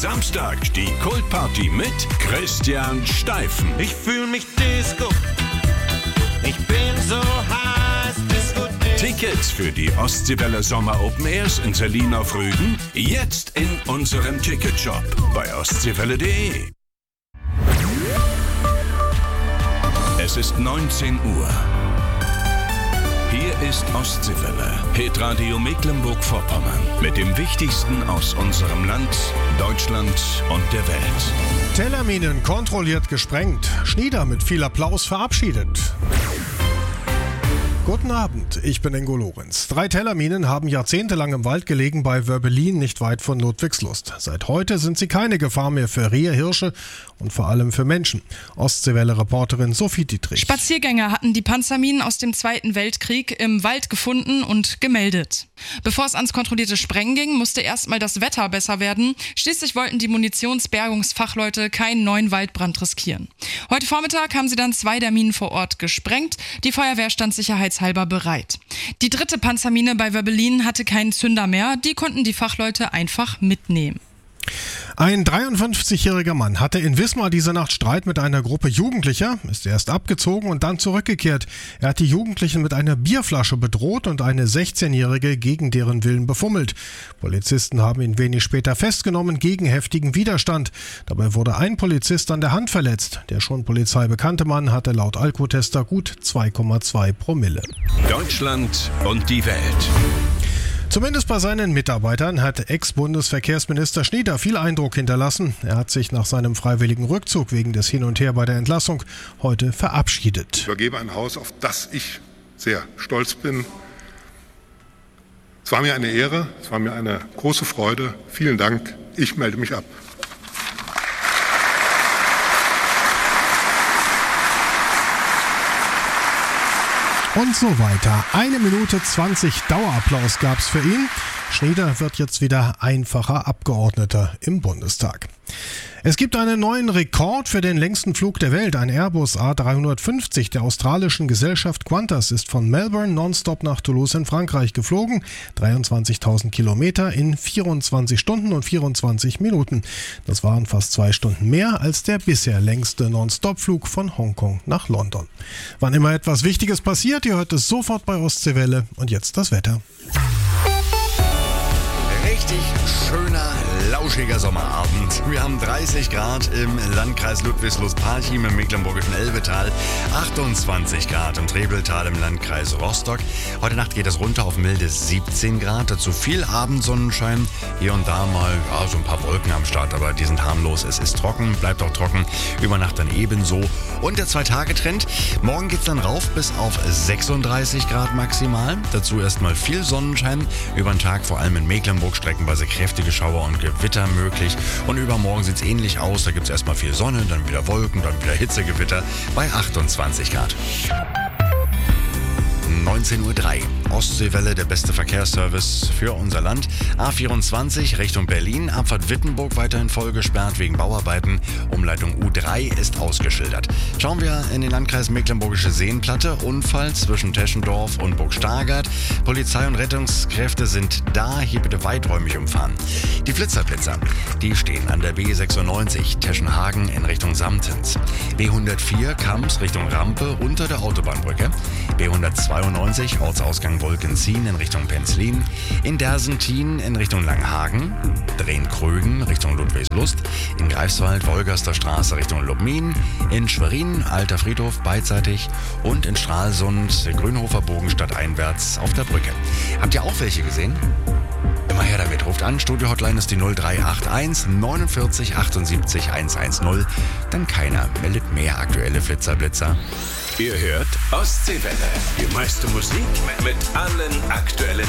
Samstag die Kultparty mit Christian Steifen. Ich fühl mich Disco. Ich bin so heiß, Disco. Tickets für die Ostseewelle Sommer Open Airs in Selin auf Rügen jetzt in unserem Ticketshop bei ostseewelle.de. Es ist 19 Uhr. Hier ist Ostseewelle, Hitradio Mecklenburg-Vorpommern mit dem Wichtigsten aus unserem Land, Deutschland und der Welt. Tellerminen kontrolliert gesprengt, Schnieder mit viel Applaus verabschiedet. Guten Abend, ich bin Ingo Lorenz. 3 Tellerminen haben jahrzehntelang im Wald gelegen bei Wörbelin, nicht weit von Ludwigslust. Seit heute sind sie keine Gefahr mehr für Rehe, Hirsche und vor allem für Menschen. Ostseewelle-Reporterin Sophie Dietrich. Spaziergänger hatten die Panzerminen aus dem Zweiten Weltkrieg im Wald gefunden und gemeldet. Bevor es ans kontrollierte Sprengen ging, musste erstmal das Wetter besser werden. Schließlich wollten die Munitionsbergungsfachleute keinen neuen Waldbrand riskieren. Heute Vormittag haben sie dann 2 der Minen vor Ort gesprengt. Die Feuerwehr stand sicherheitshalber bereit. Die 3. Panzermine bei Wörbelin hatte keinen Zünder mehr. Die konnten die Fachleute einfach mitnehmen. Ein 53-jähriger Mann hatte in Wismar diese Nacht Streit mit einer Gruppe Jugendlicher, ist erst abgezogen und dann zurückgekehrt. Er hat die Jugendlichen mit einer Bierflasche bedroht und eine 16-Jährige gegen deren Willen befummelt. Polizisten haben ihn wenig später festgenommen gegen heftigen Widerstand. Dabei wurde ein Polizist an der Hand verletzt. Der schon polizeibekannte Mann hatte laut Alkotester gut 2,2 Promille. Deutschland und die Welt. Zumindest bei seinen Mitarbeitern hat Ex-Bundesverkehrsminister Schnieder viel Eindruck hinterlassen. Er hat sich nach seinem freiwilligen Rückzug wegen des Hin und Her bei der Entlassung heute verabschiedet. Ich übergebe ein Haus, auf das ich sehr stolz bin. Es war mir eine Ehre, es war mir eine große Freude. Vielen Dank, ich melde mich ab. Und so weiter. 1 Minute 20 Dauerapplaus gab's für ihn. Schnieder wird jetzt wieder einfacher Abgeordneter im Bundestag. Es gibt einen neuen Rekord für den längsten Flug der Welt. Ein Airbus A350 der australischen Gesellschaft Qantas ist von Melbourne nonstop nach Toulouse in Frankreich geflogen. 23.000 Kilometer in 24 Stunden und 24 Minuten. Das waren fast 2 Stunden mehr als der bisher längste Nonstop-Flug von Hongkong nach London. Wann immer etwas Wichtiges passiert, ihr hört es sofort bei Ostseewelle. Und jetzt das Wetter. Richtig schöner, lauschiger Sommerabend. Wir haben 30 Grad im Landkreis Ludwigslust-Parchim im mecklenburgischen Elbetal, 28 Grad im Trebeltal im Landkreis Rostock. Heute Nacht geht es runter auf milde 17 Grad, dazu viel Abendsonnenschein. Hier und da mal so ein paar Wolken am Start, aber die sind harmlos. Es ist trocken, bleibt auch trocken, über Nacht dann ebenso. Und der 2-Tage-Trend, morgen geht es dann rauf bis auf 36 Grad maximal. Dazu erstmal viel Sonnenschein, über den Tag vor allem in Mecklenburg streckenweise kräftige Schauer und Gewitter möglich. Und übermorgen sieht es ähnlich aus. Da gibt es erstmal viel Sonne, dann wieder Wolken, dann wieder Hitzegewitter bei 28 Grad. 19:03 Uhr. Ostseewelle, der beste Verkehrsservice für unser Land. A24 Richtung Berlin, Abfahrt Wittenburg weiterhin voll gesperrt wegen Bauarbeiten. Umleitung U3 ist ausgeschildert. Schauen wir in den Landkreis Mecklenburgische Seenplatte. Unfall zwischen Teschendorf und Burg-Stargard. Polizei und Rettungskräfte sind da. Hier bitte weiträumig umfahren. Die Flitzerblitzer, die stehen an der B96 Teschenhagen in Richtung Samtens. B104 Kamps Richtung Rampe unter der Autobahnbrücke. B192 Ortsausgang Wolkensien in Richtung Penzlin. In Dersentin in Richtung Langhagen. Drehen-Krögen Richtung Ludwigslust. In Greifswald Wolgaster Straße Richtung Lubmin. In Schwerin Alter Friedhof beidseitig. Und in Stralsund Grünhofer Bogen stadteinwärts auf der Brücke. Habt ihr auch welche gesehen? Immer her damit. Ruft an. Studio-Hotline ist die 0381 49 78 110. Dann keiner meldet mehr aktuelle Flitzerblitzer. Ihr hört Ostseewelle. Die meiste Musik mit allen aktuellen